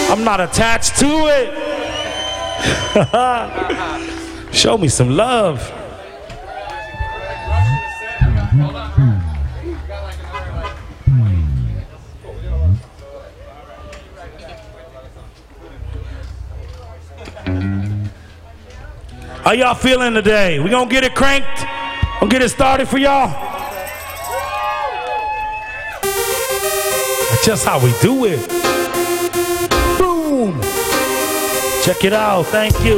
I'm not attached to it. Show me some love. How y'all feeling today? We gonna get it cranked? Gonna get it started for y'all? That's just how we do it. Boom! Check it out. Thank you.